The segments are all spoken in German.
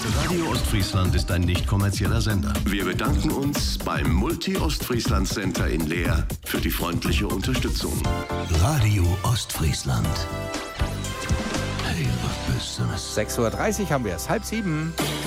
Radio Ostfriesland ist ein nicht kommerzieller Sender. Wir bedanken uns beim Multi-Ostfriesland Center in Leer für die freundliche Unterstützung. Radio Ostfriesland. Hey, was bist du? 6.30 Uhr haben wir es, 6:30.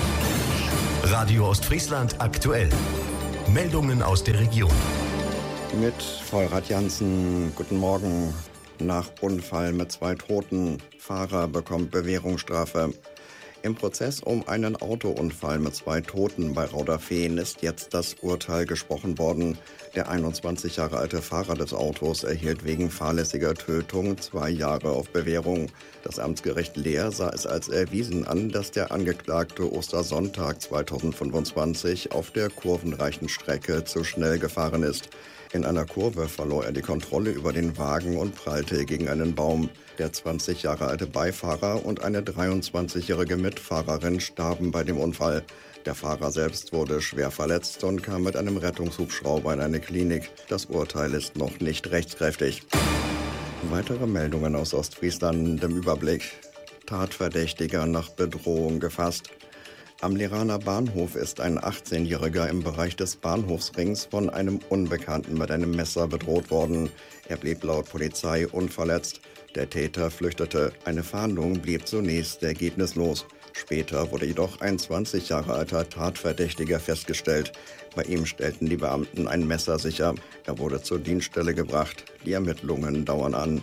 Radio Ostfriesland aktuell. Meldungen aus der Region. Mit Vollrad Jansen, guten Morgen. Nach Unfall mit 2 Toten. Fahrer bekommt Bewährungsstrafe. Im Prozess um einen Autounfall mit 2 Toten bei Rauderfehn ist jetzt das Urteil gesprochen worden. Der 21 Jahre alte Fahrer des Autos erhielt wegen fahrlässiger Tötung 2 Jahre auf Bewährung. Das Amtsgericht Leer sah es als erwiesen an, dass der Angeklagte Ostersonntag 2025 auf der kurvenreichen Strecke zu schnell gefahren ist. In einer Kurve verlor er die Kontrolle über den Wagen und prallte gegen einen Baum. Der 20 Jahre alte Beifahrer und eine 23-jährige Mitfahrerin starben bei dem Unfall. Der Fahrer selbst wurde schwer verletzt und kam mit einem Rettungshubschrauber in eine Klinik. Das Urteil ist noch nicht rechtskräftig. Weitere Meldungen aus Ostfriesland im Überblick. Tatverdächtiger nach Bedrohung gefasst. Am Leraner Bahnhof ist ein 18-Jähriger im Bereich des Bahnhofsrings von einem Unbekannten mit einem Messer bedroht worden. Er blieb laut Polizei unverletzt. Der Täter flüchtete. Eine Fahndung blieb zunächst ergebnislos. Später wurde jedoch ein 20 Jahre alter Tatverdächtiger festgestellt. Bei ihm stellten die Beamten ein Messer sicher. Er wurde zur Dienststelle gebracht. Die Ermittlungen dauern an.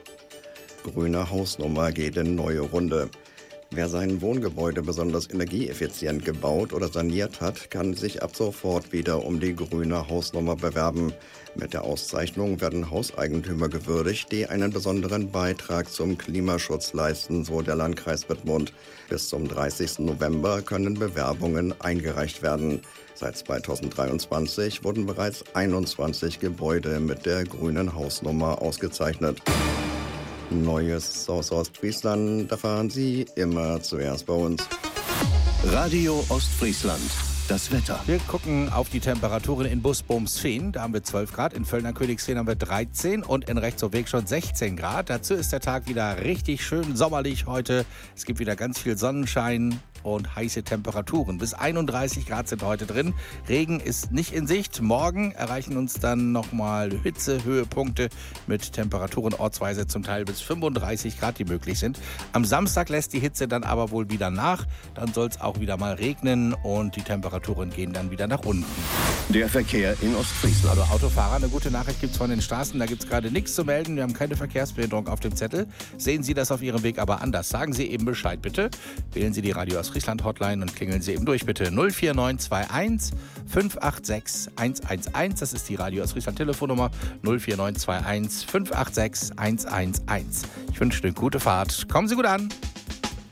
Grüne Hausnummer geht in neue Runde. Wer sein Wohngebäude besonders energieeffizient gebaut oder saniert hat, kann sich ab sofort wieder um die grüne Hausnummer bewerben. Mit der Auszeichnung werden Hauseigentümer gewürdigt, die einen besonderen Beitrag zum Klimaschutz leisten, so der Landkreis Wittmund. Bis zum 30. November können Bewerbungen eingereicht werden. Seit 2023 wurden bereits 21 Gebäude mit der grünen Hausnummer ausgezeichnet. Neues aus Ostfriesland erfahren Sie immer zuerst bei uns. Radio Ostfriesland. Das Wetter. Wir gucken auf die Temperaturen in Busbomsfehn. Da haben wir 12 Grad. In Völlner-Königsfehn haben wir 13 und in Rechtshof-Weg schon 16 Grad. Dazu ist der Tag wieder richtig schön sommerlich heute. Es gibt wieder ganz viel Sonnenschein und heiße Temperaturen. Bis 31 Grad sind heute drin. Regen ist nicht in Sicht. Morgen erreichen uns dann nochmal Hitzehöhepunkte mit Temperaturen ortsweise zum Teil bis 35 Grad, die möglich sind. Am Samstag lässt die Hitze dann aber wohl wieder nach. Dann soll es auch wieder mal regnen und die Temperaturen gehen dann wieder nach unten. Der Verkehr in Ostfriesland. Also Autofahrer, eine gute Nachricht gibt es von den Straßen. Da gibt es gerade nichts zu melden. Wir haben keine Verkehrsbehinderung auf dem Zettel. Sehen Sie das auf Ihrem Weg aber anders. Sagen Sie eben Bescheid, bitte. Wählen Sie die Radio Ostfriesland Hotline und klingeln Sie eben durch, bitte. 04921 586 111. Das ist die Radio Ostfriesland Telefonnummer. 04921 586 111. Ich wünsche eine gute Fahrt. Kommen Sie gut an.